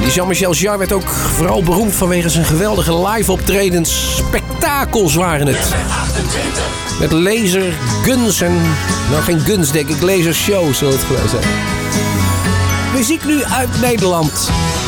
Jean-Michel Jarre werd ook vooral beroemd vanwege zijn geweldige live optredens. Spektakels waren het. Met laser, guns en... Nou, geen guns denk ik, lasershows zal het geweest zijn. Muziek nu uit Nederland.